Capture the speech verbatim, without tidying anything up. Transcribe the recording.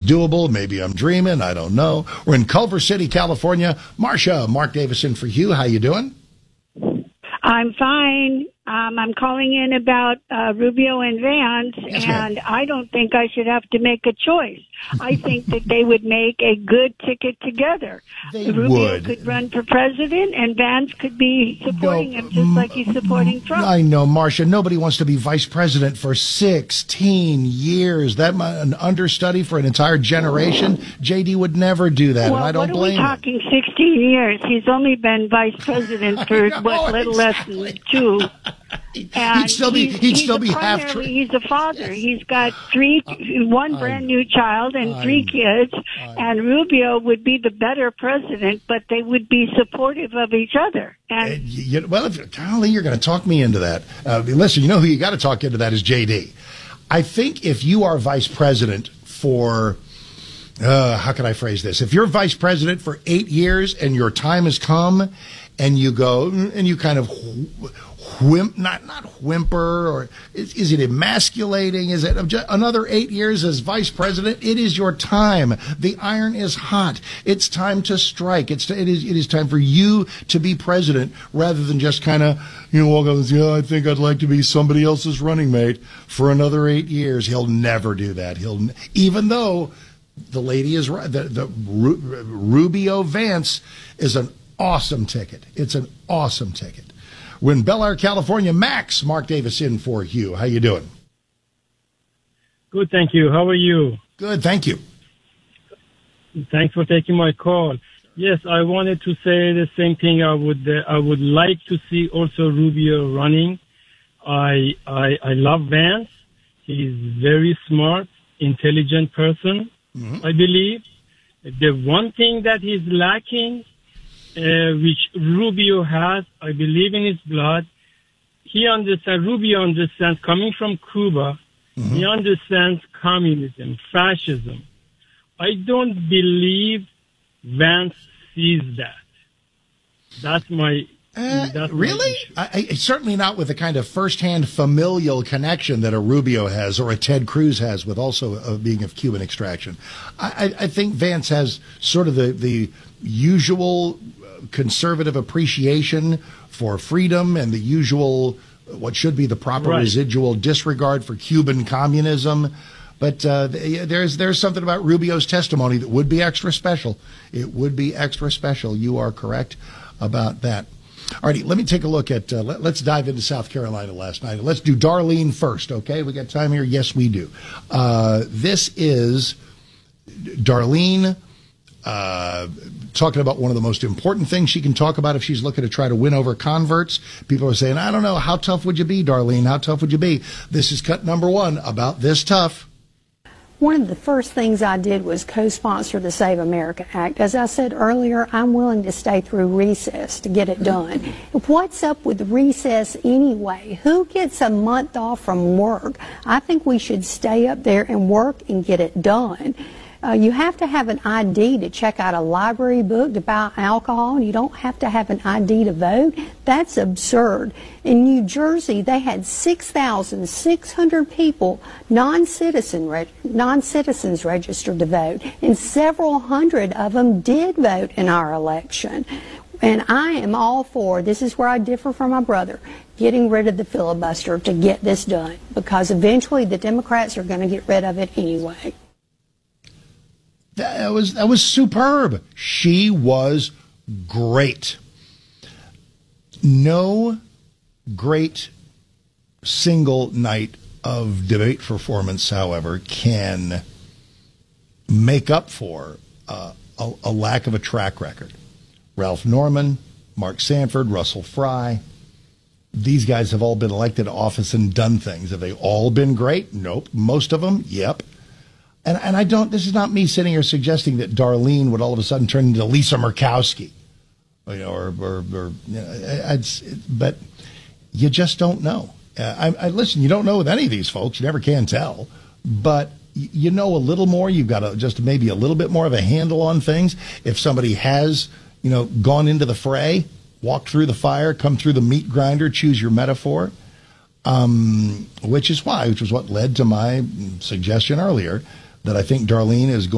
doable. Maybe I'm dreaming. I don't know. We're in Culver City, California. Marcia, Mark Davison for you. How you doing? I'm fine. Um, I'm calling in about uh, Rubio and Vance, Yes, and ma'am. I don't think I should have to make a choice. I think that they would make a good ticket together. They Rubio would. could run for president, and Vance could be supporting No, him just like he's supporting Trump. I know, Marcia. Nobody wants to be vice president for sixteen years. That mu- an understudy for an entire generation. J D would never do that, well, and I don't what are blame we him. talking sixteen years? He's only been vice president for, know, what, little exactly. less than two. And He'd still be. he's, He'd he's still a be half. primarily- Tra- He's a father. Yes. He's got three, one I- brand new child and I- three kids. I- And Rubio would be the better president, but they would be supportive of each other. Uh, And you, well, if, golly, you're going to talk me into that. Uh, listen, you know who you got to talk into that is J D. I think if you are vice president for, uh, how can I phrase this? If you're vice president for eight years and your time has come, and you go and you kind of whim, not not whimper, or is, is it emasculating? Is it just another eight years as vice president? It is your time. The iron is hot. It's time to strike. It's it is it is time for you to be president rather than just kind of you know walk up and say, "Yeah, I think I'd like to be somebody else's running mate for another eight years." He'll never do that. He'll even though the lady is right. The, the Ru- Rubio Vance is an awesome ticket. It's an awesome ticket. We're in Bel Air, California. Max, Mark Davis in for you. How you doing? Good, thank you. How are you? Good, thank you. Thanks for taking my call. Yes, I wanted to say the same thing. I would uh, I would like to see also Rubio running. I I I love Vance. He's very smart, intelligent person, Mm-hmm. I believe. The one thing that he's lacking, uh, which Rubio has, I believe in his blood, he understands, Rubio understands, coming from Cuba, Mm-hmm. he understands communism, fascism. I don't believe Vance sees that. That's my... Uh, that's my really? issue. I, I, certainly not with the kind of firsthand familial connection that a Rubio has or a Ted Cruz has with also uh, being of Cuban extraction. I, I, I think Vance has sort of the, the usual conservative appreciation for freedom and the usual, what should be the proper Right. residual disregard for Cuban communism. But uh, there's there's something about Rubio's testimony that would be extra special. It would be extra special. You are correct about that. All righty, let me take a look at, uh, let, let's dive into South Carolina last night. Let's do Darlene first, okay? We got time here? Yes, we do. Uh, this is Darlene uh, talking about one of the most important things she can talk about if she's looking to try to win over converts. People are saying, I don't know, how tough would you be, Darlene? How tough would you be? This is cut number one, about this tough. One of the first things I did was co-sponsor the Save America Act. As I said earlier, I'm willing to stay through recess to get it done. What's up with recess anyway? Who gets a month off from work? I think we should stay up there and work and get it done. Uh, you have to have an I D to check out a library book, to buy alcohol, and you don't have to have an I D to vote. That's absurd. In New Jersey, they had six thousand six hundred people, non-citizen, reg- non-citizens registered to vote, and several hundred of them did vote in our election. And I am all for, this is where I differ from my brother, getting rid of the filibuster to get this done, because eventually the Democrats are going to get rid of it anyway. That was that was superb. She was great. No great single night of debate performance, however, can make up for uh, a, a lack of a track record. Ralph Norman, Mark Sanford, Russell Fry, these guys have all been elected to office and done things. Have they all been great? Nope. Most of them, yep. And and I don't, this is not me sitting here suggesting that Darlene would all of a sudden turn into Lisa Murkowski. You know, or, or, or you know, it's, but you just don't know. Uh, I, I listen, you don't know with any of these folks. You never can tell. But you know a little more. You've got a, just maybe a little bit more of a handle on things. If somebody has, you know, gone into the fray, walked through the fire, come through the meat grinder, choose your metaphor, um, which is why, which was what led to my suggestion earlier, that I think Darlene is going